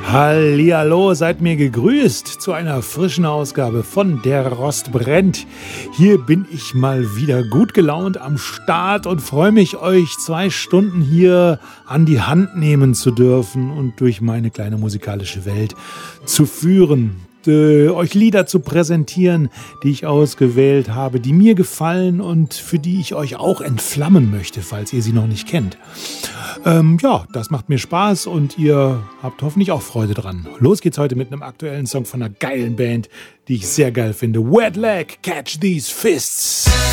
Hallihallo, seid mir gegrüßt zu einer frischen Ausgabe von Der Rost brennt. Hier bin ich mal wieder gut gelaunt am Start und freue mich, euch 2 Stunden hier an die Hand nehmen zu dürfen und durch meine kleine musikalische Welt zu führen. Euch Lieder zu präsentieren, die ich ausgewählt habe, die mir gefallen und für die ich euch auch entflammen möchte, falls ihr sie noch nicht kennt. Ja, das macht mir Spaß und ihr habt hoffentlich auch Freude dran. Los geht's heute mit einem aktuellen Song von einer geilen Band, die ich sehr geil finde. Wet Leg, Catch These Fists.